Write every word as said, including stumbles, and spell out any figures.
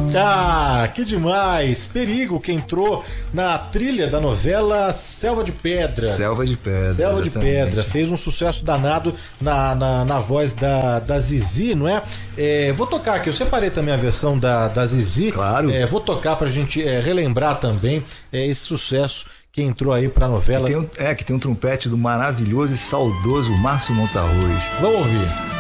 Ah, que demais! Perigo, que entrou na trilha da novela Selva de Pedra. Selva de Pedra. Selva exatamente. de Pedra. Fez um sucesso danado na, na, na voz da, da Zizi, não é? é? Vou tocar aqui, eu separei também a versão da, da Zizi. Claro. É, vou tocar pra gente é, relembrar também é, esse sucesso que entrou aí pra novela. Que tem um, é, que tem um trompete do maravilhoso e saudoso Márcio Montarroz. Vamos ouvir.